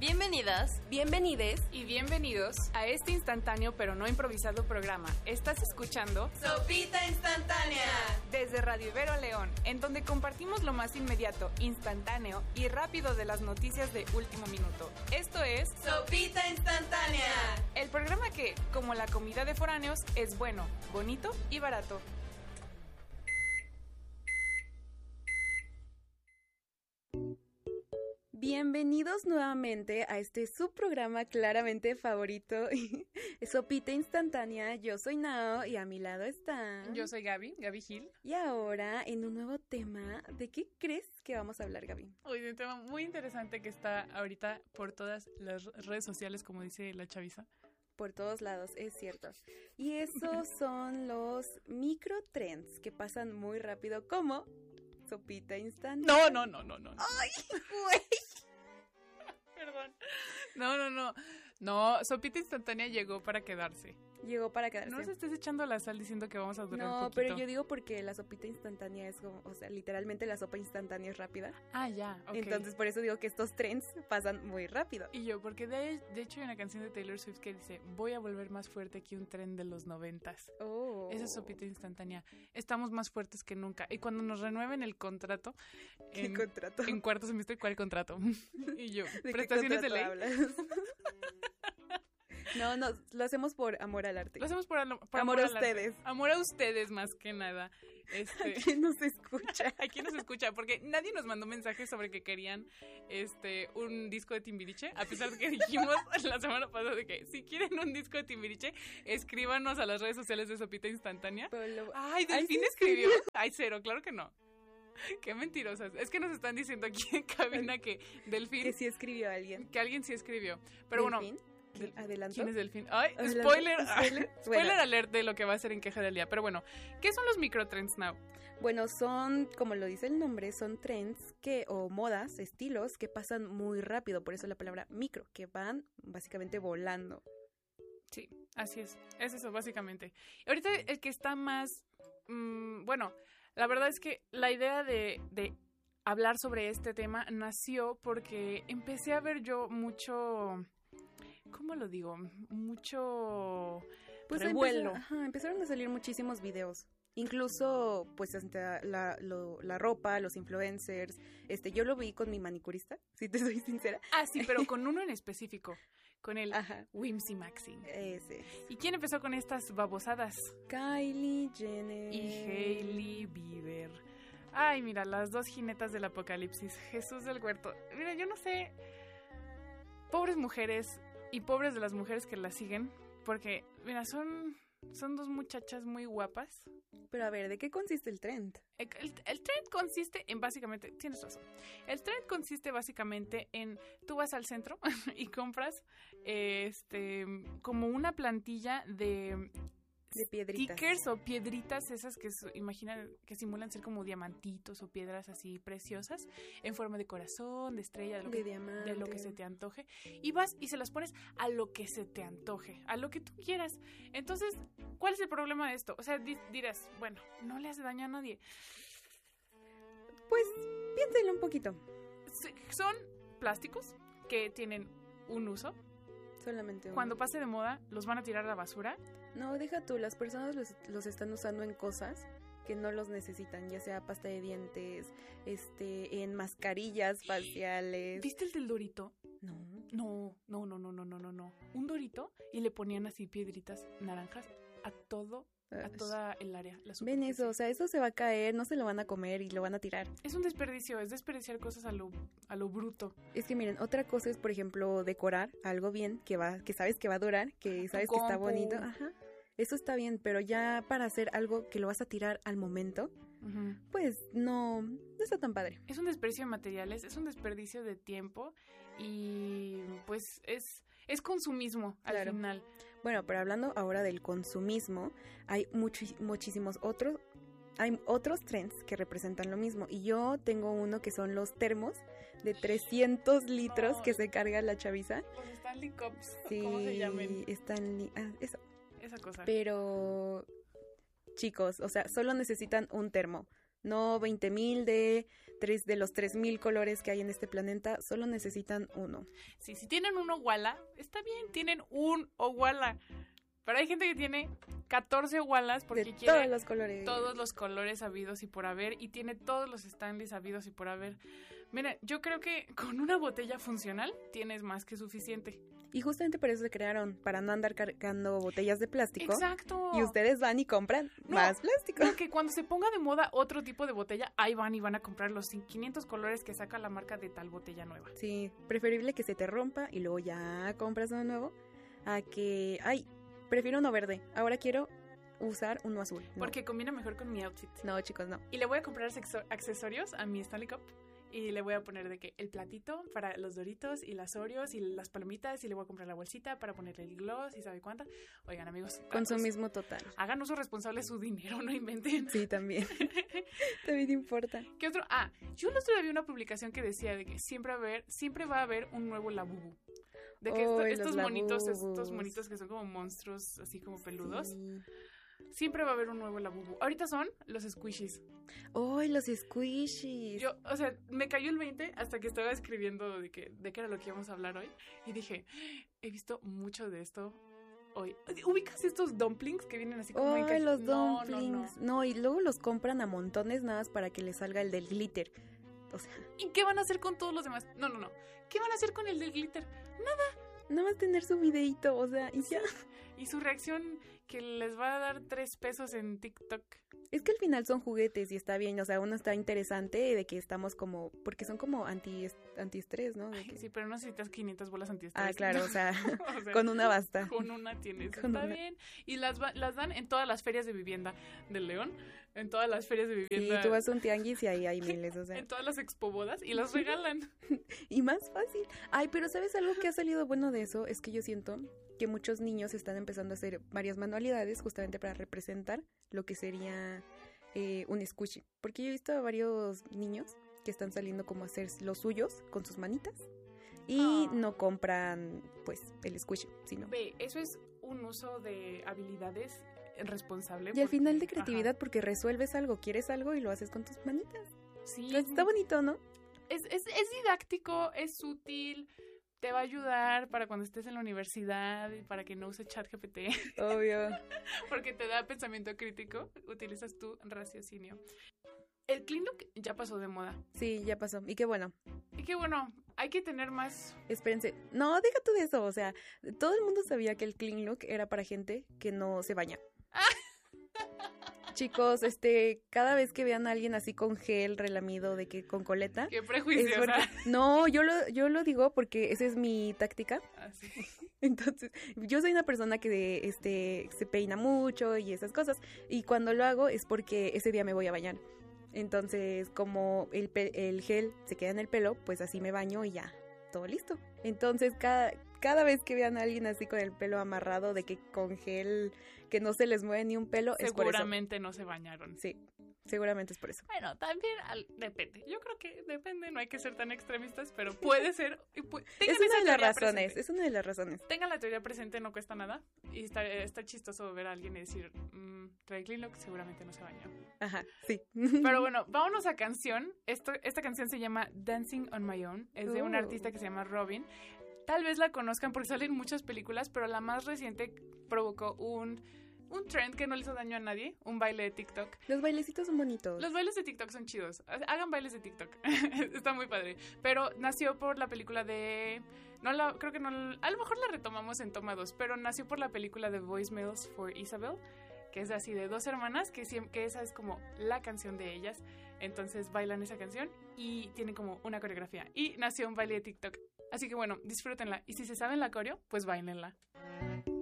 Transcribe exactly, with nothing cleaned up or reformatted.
Bienvenidas, bienvenides y bienvenidos a este instantáneo pero no improvisado programa. Estás escuchando Sopita Instantánea desde Radio Ibero León, en donde compartimos lo más inmediato, instantáneo y rápido de las noticias de último minuto. Esto es Sopita Instantánea, el programa que, como la comida de foráneos, es bueno, bonito y barato. Bienvenidos nuevamente a este subprograma claramente favorito, Sopita Instantánea. Yo soy Nao y a mi lado está... Yo soy Gaby, Gaby Gil. Y ahora, en un nuevo tema, ¿de qué crees que vamos a hablar, Gaby? Hoy de un tema muy interesante que está ahorita por todas las redes sociales, como dice la chaviza. Por todos lados, es cierto. Y esos son los microtrends que pasan muy rápido, como Sopita Instantánea. No, no, no, no, no. no. ¡Ay, güey! Perdón. No, no, no. No, Sopita Instantánea llegó para quedarse. Llegó para quedarse. No nos estés echando la sal diciendo que vamos a durar No, un poquito. pero yo digo porque la sopita instantánea es como, o sea, literalmente la sopa instantánea es rápida. Ah, ya, ok. Entonces por eso digo que estos trends pasan muy rápido. Y yo, porque de, de hecho hay una canción de Taylor Swift que dice, voy a volver más fuerte que un tren de los noventas. Oh. Esa es Sopita Instantánea. Estamos más fuertes que nunca. Y cuando nos renueven el contrato... ¿Qué en, contrato? En cuarto semestre, ¿cuál contrato? Y yo, ¿de prestaciones qué de ley. Hablas? No, no, lo hacemos por amor al arte. Lo hacemos por, por amor, amor a ustedes. Arte. Amor a ustedes más que nada. Este, ¿A quién nos escucha? ¿A quién nos escucha? Porque nadie nos mandó mensajes sobre que querían este un disco de Timbiriche, a pesar de que dijimos la semana pasada de que si quieren un disco de Timbiriche, escríbanos a las redes sociales de Sopita Instantánea. Lo... Ay, Delfín Ay, ¿sí escribió. Ay, cero, claro que no. Qué mentirosas. Es que nos están diciendo aquí en cabina que Delfín... Que sí escribió alguien. Que alguien sí escribió. Pero ¿Delfín? bueno... ¿Adelanto? ¿Quién es Delfín? Ay, ¿Adelanto? spoiler. ¿Spoiler? Spoiler bueno. alert de lo que va a ser en Queja del Día. Pero bueno, ¿qué son los microtrends, Now? Bueno, son, como lo dice el nombre, son trends que, o modas, estilos que pasan muy rápido. Por eso la palabra micro, que van básicamente volando. Sí, así es. Es eso, básicamente. Ahorita el que está más... Mmm, bueno, la verdad es que la idea de... de hablar sobre este tema nació porque empecé a ver yo mucho... ¿Cómo lo digo? Mucho pues revuelo. Empezó, ajá, empezaron a salir muchísimos videos. Incluso, pues, la, lo, la ropa, los influencers. Este, yo lo vi con mi manicurista, si te soy sincera. Ah, sí, pero con uno en específico. Con el ajá. Whimsy Maxi. Ese. ¿Y quién empezó con estas babosadas? Kylie Jenner. Y Hailey Bieber. Ay, mira, las dos jinetas del apocalipsis. Jesús del huerto. Mira, yo no sé... Pobres mujeres y pobres de las mujeres que las siguen, porque, mira, son, son dos muchachas muy guapas. Pero a ver, ¿de qué consiste el trend? El, el, el trend consiste en básicamente, tienes razón, el trend consiste básicamente en, tú vas al centro y compras eh, este como una plantilla de... De piedritas. Stickers o piedritas esas que imaginan que simulan ser como diamantitos o piedras así preciosas en forma de corazón, de estrella, de lo, de que, diamante. de lo que se te antoje. Y vas y se las pones a lo que se te antoje, a lo que tú quieras. Entonces, ¿cuál es el problema de esto? O sea, di- dirás, bueno, no le hace daño a nadie. Pues, piénselo un poquito. Son plásticos que tienen un uso. Solamente uno. Cuando pase de moda, los van a tirar a la basura. No, deja tú, las personas los, los están usando en cosas que no los necesitan, ya sea pasta de dientes, este, en mascarillas faciales. ¿Viste el del Dorito? No. No, no, no, no, no, no, no, no. Un Dorito y le ponían así piedritas naranjas a todo, a toda el área. La Ven eso, o sea, eso se va a caer, no se lo van a comer y lo van a tirar. Es un desperdicio, es desperdiciar cosas a lo, a lo bruto. Es que miren, otra cosa es, por ejemplo, decorar algo bien, que va, que sabes que va a durar, que sabes que está bonito, ajá. Eso está bien, pero ya para hacer algo que lo vas a tirar al momento, uh-huh. pues no, no está tan padre. Es un desperdicio de materiales, es un desperdicio de tiempo y pues es, es consumismo al claro. final. Bueno, pero hablando ahora del consumismo, hay muchis, muchísimos otros, hay otros trends que representan lo mismo. Y yo tengo uno que son los termos de trescientos litros no. que se carga la chaviza. Los Stanley Cups, sí, ¿cómo se llaman? Stanley, ah, eso. Esa cosa. Pero, chicos, o sea, solo necesitan un termo. No veinte mil de, tres, de los tres mil colores que hay en este planeta, solo necesitan uno. Sí, si tienen un Owala, está bien, tienen un Owala. Pero hay gente que tiene catorce Owalas porque de quiere todos los colores. todos los colores habidos y por haber y tiene todos los Stanleys habidos y por haber. Mira, yo creo que con una botella funcional tienes más que suficiente. Y justamente por eso se crearon, para no andar cargando botellas de plástico. Exacto. Y ustedes van y compran no, más plástico. No, que cuando se ponga de moda otro tipo de botella, ahí van y van a comprar los quinientos colores que saca la marca de tal botella nueva. Sí, preferible que se te rompa y luego ya compras uno nuevo, a que, ay, prefiero uno verde, ahora quiero usar uno azul. No. Porque combina mejor con mi outfit. No, chicos, no. Y le voy a comprar accesorios a mi Stanley Cup. Y le voy a poner de que el platito para los Doritos y las Oreos y las palomitas y le voy a comprar la bolsita para ponerle el gloss y sabe cuánta. Oigan, amigos. Consumismo total. Hagan uso responsable de su dinero, no inventen. Sí, también. También importa. ¿Qué otro? Ah, yo el otro día vi una publicación que decía de que siempre va a haber, siempre va a haber un nuevo Labubu. De que oh, esto, estos monitos, labubus. estos monitos que son como monstruos así como peludos. Sí. Siempre va a haber un nuevo Labubu. Ahorita son los squishies. ¡Oh, los squishies! Yo, o sea, me cayó el veinte hasta que estaba escribiendo de que de qué era lo que íbamos a hablar hoy. Y dije, he visto mucho de esto hoy. ¿Ubicas estos dumplings que vienen así como ¡Oh, en caja? los No, dumplings! no, no. No, y luego los compran a montones nada más para que les salga el del glitter. O sea, ¿y qué van a hacer con todos los demás? No, no, no. ¿Qué van a hacer con el del glitter? Nada. nada más tener su videito, o sea, y ya. Y su reacción que les va a dar tres pesos en TikTok. Es que al final son juguetes y está bien, o sea, uno está interesante de que estamos como, porque son como anti antiestrés, ¿no? De Ay, que... sí, pero no necesitas quinientas bolas antiestrés. Ah, claro, o sea, o sea, con una basta. Con una tienes, Con está una. bien. Y las, las dan en todas las ferias de vivienda del León, en todas las ferias de Sí, vivienda. tú vas a un tianguis y ahí hay miles, o sea. En todas las expobodas y las regalan. Y más fácil. Ay, pero ¿sabes algo que ha salido bueno de eso? Es que yo siento que muchos niños están empezando a hacer varias manualidades justamente para representar lo que sería eh, un squishy. Porque yo he visto a varios niños que están saliendo como a hacer los suyos con sus manitas y Oh. no compran pues el squishy, sino... Ve, eso es un uso de habilidades responsable. Y al porque- final de creatividad ajá. porque resuelves algo, quieres algo y lo haces con tus manitas. Sí, Entonces, está bonito, ¿no? es, es, es didáctico, es útil, te va a ayudar para cuando estés en la universidad y para que no uses ChatGPT, Obvio. porque te da pensamiento crítico, utilizas tu raciocinio. El clean look ya pasó de moda. Sí, ya pasó. Y qué bueno. Y que bueno, hay que tener más... Espérense. No, deja tú de eso. O sea, todo el mundo sabía que el clean look era para gente que no se baña. Chicos, este, cada vez que vean a alguien así con gel relamido de que con coleta, Qué es prejuiciosa. porque- no, yo lo, yo lo digo porque esa es mi táctica. Así. Entonces, yo soy una persona que este se peina mucho y esas cosas. Y cuando lo hago es porque ese día me voy a bañar. Entonces, como el, pe- el gel se queda en el pelo, pues así me baño y ya, todo listo. Entonces, cada, cada vez que vean a alguien así con el pelo amarrado, de que con gel, que no se les mueve ni un pelo, es por eso. Seguramente no se bañaron. Sí, seguramente es por eso. Bueno, también al- depende. Yo creo que depende, no hay que ser tan extremistas, pero puede ser. y pu- tengan Es una esa de las teoría razones, presente. es una de las razones. Tengan la teoría presente, no cuesta nada. Y está, está chistoso ver a alguien y decir, mmm, trae clean look, seguramente no se bañó. Ajá, sí. Pero bueno, vámonos a canción. Esto, esta canción se llama Dancing on My Own. Es de un Uh. artista que se llama Robin. Tal vez la conozcan porque salen muchas películas, pero la más reciente provocó un, un trend que no le hizo daño a nadie, un baile de TikTok. Los bailecitos son bonitos. Los bailes de TikTok son chidos. Hagan bailes de TikTok. Está muy padre. Pero nació por la película de... No la, creo que no... A lo mejor la retomamos en toma dos, pero nació por la película de Voicemails for Isabel, que es así de dos hermanas, que, siem- que esa es como la canción de ellas. Entonces bailan esa canción y tienen como una coreografía. Y nació un baile de TikTok. Así que bueno, disfrútenla. Y si se saben la coreo, pues bailenla.